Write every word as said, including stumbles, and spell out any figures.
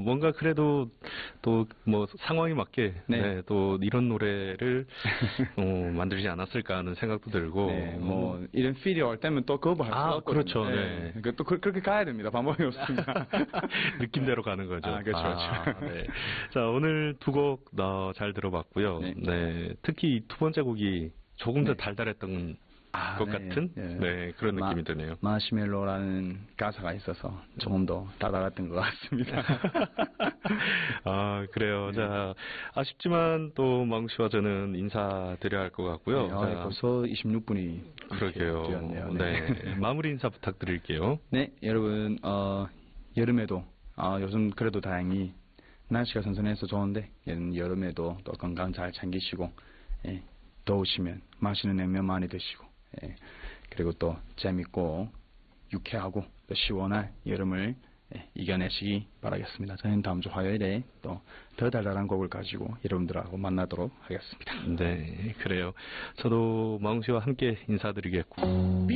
뭔가 그래도 또 뭐 상황에 맞게 네. 네, 또 이런 노래를 어, 만들지 않았을까 하는 생각도 들고. 네, 뭐 이런 필이 올 때면 또 거부할 수가 아, 없거든요. 그렇죠. 네. 네. 또 그, 그렇게 가야 됩니다. 방법이 없습니다. 느낌대로 가는 거죠. 아, 그렇죠, 그렇죠. 네. 자, 오늘 두 곡 어, 잘 들어봤고요. 네. 네. 특히 두 번째 곡이 조금 더 네. 달달했던 아, 것 네. 같은 예. 네, 그런 마, 느낌이 드네요. 마시멜로라는 가사가 있어서 조금 더 달달했던 것 같습니다. 아, 그래요. 네. 자, 아쉽지만 또 망씨와 저는 인사드려야 할 것 같고요. 네, 아, 자, 벌써 이십육 분이 그러게요. 되었네요. 네. 네. 마무리 인사 부탁드릴게요. 네, 여러분, 어, 여름에도, 어, 요즘 그래도 다행히 날씨가 선선해서 좋은데, 여름에도 또 건강 잘 챙기시고, 예, 더우시면 맛있는 냉면 많이 드시고, 예, 그리고 또 재밌고, 유쾌하고, 또 시원한 여름을 예, 이겨내시기 바라겠습니다. 저는 다음 주 화요일에 또 더 달달한 곡을 가지고 여러분들하고 만나도록 하겠습니다. 네, 그래요. 저도 망씨와 함께 인사드리겠고.